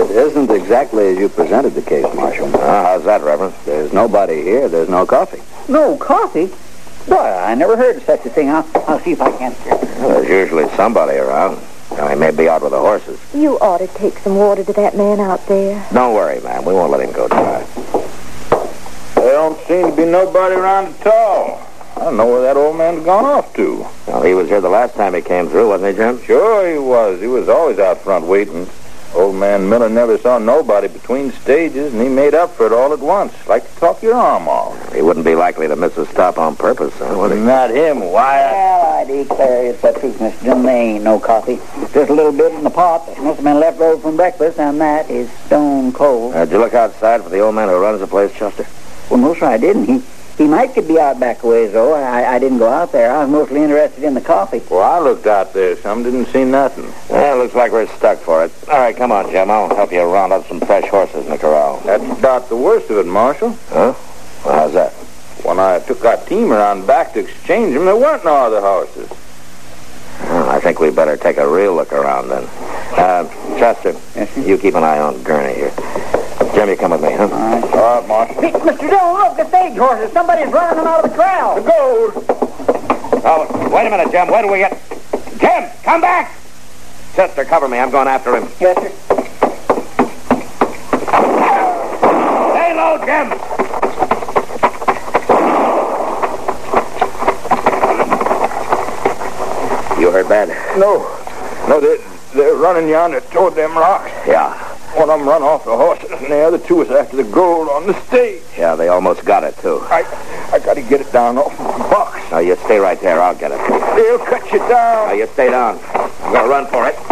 It isn't exactly as you presented the case, Marshal. How's that, Reverend? There's nobody here. There's no coffee. No coffee? Boy, I never heard of such a thing. I'll see if I can. Well, there's usually somebody around. He may be out with the horses. You ought to take some water to that man out there. Don't worry, ma'am. We won't let him go dry. There don't seem to be nobody around at all. I don't know where that old man's gone off to. Well, he was here the last time he came through, wasn't he, Jim? Sure he was. He was always out front waiting. Old man Miller never saw nobody between stages, and he made up for it all at once. Like to talk your arm off. He wouldn't be likely to miss a stop on purpose, would he? Not him, Wyatt. Well, I declare it's the truth, Mr. Dillon. There ain't no coffee. Just a little bit in the pot that must have been left over from breakfast, and that is stone cold. Did you look outside for the old man who runs the place, Chester? Well, no, sir, I didn't. He might could be out back a ways, though. I didn't go out there. I was mostly interested in the coffee. Well, I looked out there some, didn't see nothing. Well, looks like we're stuck for it. All right, come on, Jim. I'll help you round up some fresh horses in the corral. That's about the worst of it, Marshal. Huh? Well, how's that? When I took our team around back to exchange them, there weren't no other horses. Well, I think we better take a real look around then. Chester, yes, sir? You keep an eye on Gurney here. Jim, you come with me, huh? All right, Marshal. Hey, Mr. Dillon, look, the stage horses. Somebody's running them out of the corral. The gold. Oh, wait a minute, Jim. Where do we get... Jim, come back! Chester, cover me. I'm going after him. Yes, sir. Stay low, Jim! You heard bad? No, they're running yonder toward them rocks. Yeah. One of them run off the horses, and the other two was after the gold on the stage. Yeah, they almost got it, too. I got to get it down off the box. Now, you stay right there. I'll get it. They'll cut you down. Now, you stay down. I'm going to run for it.